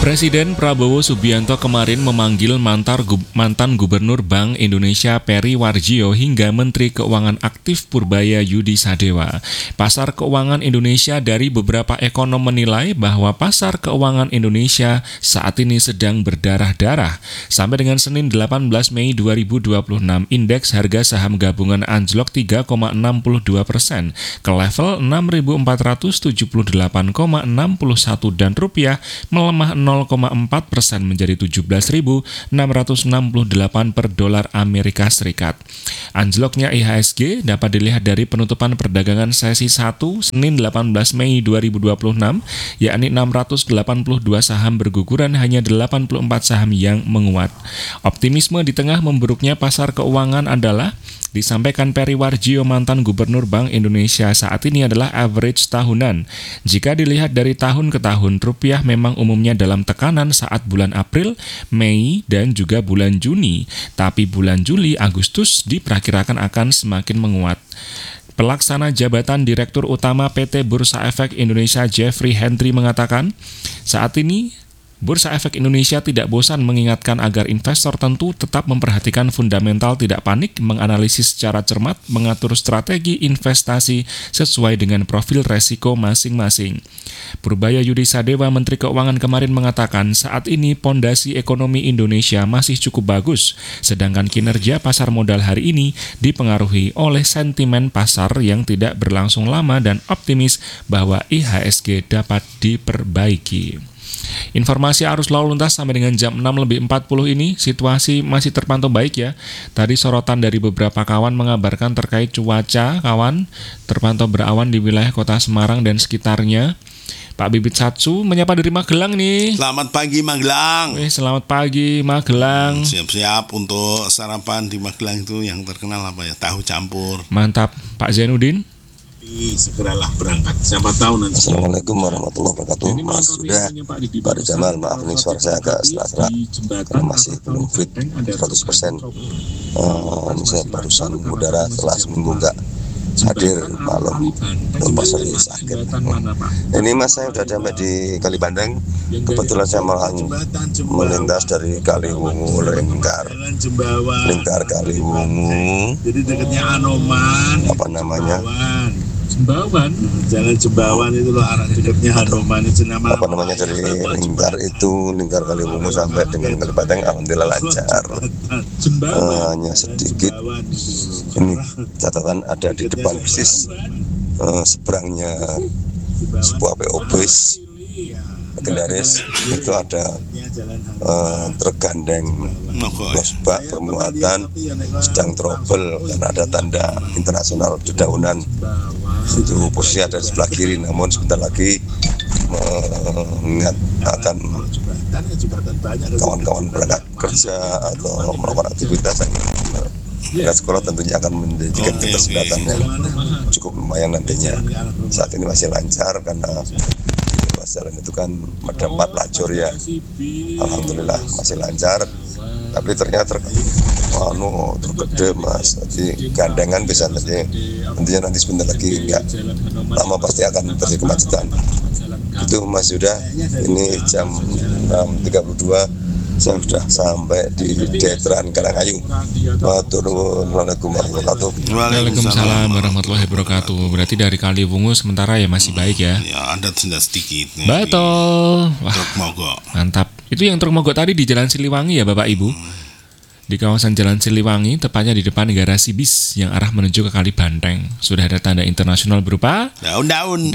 Presiden Prabowo Subianto kemarin memanggil mantan Gubernur Bank Indonesia Peri Warjio hingga Menteri Keuangan aktif Purbaya Yudi Sadewa. Pasar keuangan Indonesia dari beberapa ekonom menilai bahwa pasar keuangan Indonesia saat ini sedang berdarah-darah. Sampai dengan Senin 18 Mei 2026, indeks harga saham gabungan anjlok 3,62% ke level 6.478,61 dan rupiah melemah 0,4% menjadi 17.668 per dolar Amerika Serikat. Anjloknya IHSG dapat dilihat dari penutupan perdagangan sesi 1 Senin 18 Mei 2026, yakni 682 saham berguguran, hanya 84 saham yang menguat. Optimisme di tengah memburuknya pasar keuangan adalah disampaikan Peri Warjio, mantan Gubernur Bank Indonesia, saat ini adalah average tahunan. Jika dilihat dari tahun ke tahun, rupiah memang umumnya dalam tekanan saat bulan April, Mei, dan juga bulan Juni. Tapi bulan Juli, Agustus diperkirakan akan semakin menguat. Pelaksana Jabatan Direktur Utama PT Bursa Efek Indonesia Jeffrey Hendry mengatakan, saat ini Bursa Efek Indonesia tidak bosan mengingatkan agar investor tentu tetap memperhatikan fundamental, tidak panik, menganalisis secara cermat, mengatur strategi investasi sesuai dengan profil resiko masing-masing. Purbaya Yudi Sadewa, Menteri Keuangan, kemarin mengatakan saat ini pondasi ekonomi Indonesia masih cukup bagus, sedangkan kinerja pasar modal hari ini dipengaruhi oleh sentimen pasar yang tidak berlangsung lama dan optimis bahwa IHSG dapat diperbaiki. Informasi arus lalu lintas sampai dengan jam 6:40 ini, situasi masih terpantau baik ya. Tadi sorotan dari beberapa kawan mengabarkan terkait cuaca, kawan terpantau berawan di wilayah kota Semarang dan sekitarnya. Pak Bibit Satsu menyapa dari Magelang nih. Selamat pagi Magelang. Selamat pagi Magelang. Siap-siap untuk sarapan di Magelang itu yang terkenal apa ya? Tahu campur. Mantap. Pak Zainuddin. Segeralah berangkat. Siapa tahu nanti. Assalamualaikum warahmatullahi wabarakatuh. Mas sudah Pak Jamal, maaf nih suara saya agak serak-serak karena masih belum fit 100%. Ini saya barusan udara setelah seminggu enggak hadir malam lepas dari sakit. Ini Mas, saya sudah sampai di Kalibandang. Kebetulan saya melintas dari Kaliwungu lingkar Kaliwungu. Jadi dekatnya Anoman. Apa namanya? Jembawan. Jalan Jembawan itu loh, arah dekatnya Anoman itu nama. Apa namanya, dari lingkar Kaliwungu sampai dengan Kalibandang alhamdulillah lancar. Hanya sedikit ini catatan ada di depan persis seberangnya sebuah PO bus legendaris itu ada tergandeng losbak bermuatan sedang trouble karena ada tanda internasional dedaunan. Itu posisi ada di sebelah kiri, namun sebentar lagi mengingat akan kawan-kawan berangkat kerja atau melakukan aktivitas yang sekolah tentunya akan menjadikan ketersendatan yang cukup lumayan nantinya. Saat ini masih lancar karena ruas jalan itu kan ada 4 lajur ya, alhamdulillah masih lancar. Tapi ternyata tergede Mas, jadi gandengan bisa nantinya sebentar lagi enggak lama pasti akan terjadi kemacetan. Itu Mas Yuda, ini jam 6.32 saya sudah sampai di Detran Karangayu. Wassalamualaikum warahmatullahi wabarakatuh. Waalaikumsalam warahmatullahi wabarakatuh. Berarti dari Kaliwungu sementara ya masih baik ya. Ya, ada sedikit. Betul. Wah, truk mogok. Mantap. Itu yang truk mogok tadi di Jalan Siliwangi ya Bapak Ibu. Di kawasan Jalan Siliwangi, tepatnya di depan garasi bis yang arah menuju ke Kalibandeng. Sudah ada tanda internasional berupa daun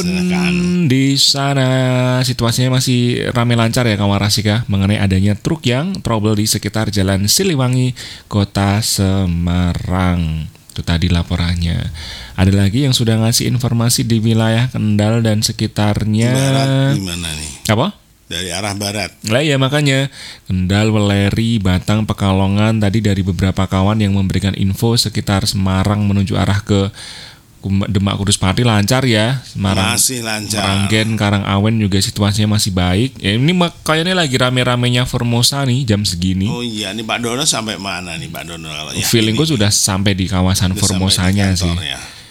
di sana. Situasinya masih ramai lancar ya kawan Rasika, mengenai adanya truk yang trouble di sekitar Jalan Siliwangi, Kota Semarang. Itu tadi laporannya. Ada lagi yang sudah ngasih informasi di wilayah Kendal dan sekitarnya. Barat gimana nih? Apa? Dari arah barat. Lah ya, makanya Kendal, Weleri, Batang, Pekalongan tadi dari beberapa kawan yang memberikan info sekitar Semarang menuju arah ke Demak, Kudus, Pati lancar ya. Semarang masih lancar. Meranggen, Karangawen juga situasinya masih baik. Ya, ini kayaknya lagi rame-ramenya Formosa nih jam segini. Oh iya, nih Pak Dono sampai mana nih Pak Dono kalau feelingku sudah sampai di kawasan Formosanya sih. Ya.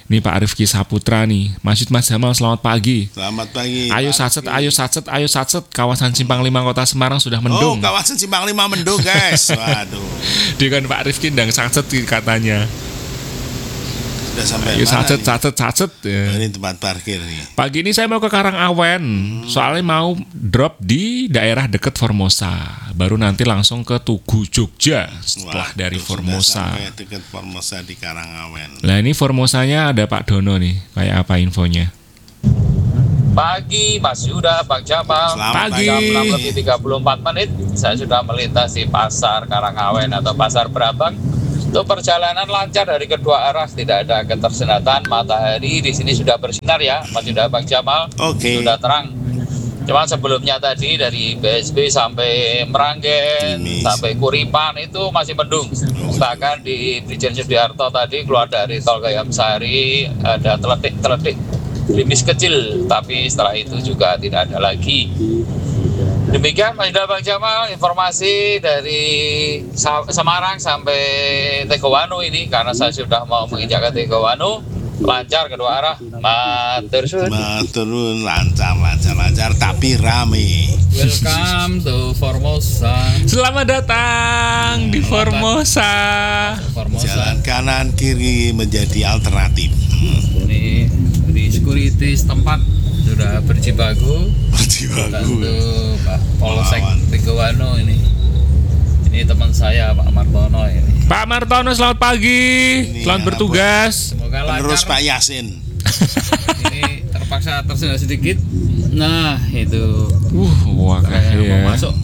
Ini Pak Rifki Saputra nih. Mas Jamal, selamat pagi. Selamat pagi. Ayo satset, kawasan Simpang 5 Kota Semarang sudah mendung. Oh, kawasan Simpang 5 mendung, guys. Waduh. Dia kan Pak Rifki ndang satset katanya. Sudah sampai Ayo mana satset ya. Ini tempat parkir nih. Pagi ini saya mau ke Karangawen. Soalnya mau drop di daerah dekat Formosa. Baru nanti langsung ke Tugu Jogja setelah dari Formosa. Sampai dekat Formosa di Karangawen. Nah ini Formosanya ada Pak Dono nih. Kayak apa infonya? Pagi Mas Yuda, Bang Jamal. Selamat Pagi. Jam 6:34 saya sudah melintasi pasar Karangawen atau pasar Brabang. Untuk perjalanan lancar dari kedua arah, tidak ada ketersendatan. Matahari di sini sudah bersinar ya, Mas Yuda, Bang Jamal. Oke. Sudah terang. Cuman sebelumnya tadi dari BSB sampai Meranggen, Timis. sampai Kuripan itu masih mendung. Bahkan di Brigjen Sudiarto tadi keluar dari Tol Gayam Sari ada teletik gerimis kecil, tapi setelah itu juga tidak ada lagi. Demikian Mas Yuda, Bang Jamal, informasi dari Semarang sampai Tegowanu ini, karena saya sudah mau menginjak ke Tegowanu, lancar kedua arah. Matur suwun. Lancar, tapi rame. Welcome to Formosa. Selamat datang di Formosa. Jalan kanan kiri menjadi alternatif. Ini di security setempat sudah berjibaku. Berjibaku. Pak Polsek Melawan. Tegowanu ini. Ini teman saya Pak Martono ini. Pak Martono, selamat pagi. Ini Selamat apa? bertugas. Semoga Penerus lancar. Pak Yasin. Ini terpaksa tersendat sedikit. Nah, itu Wah, saya kayak mau masuk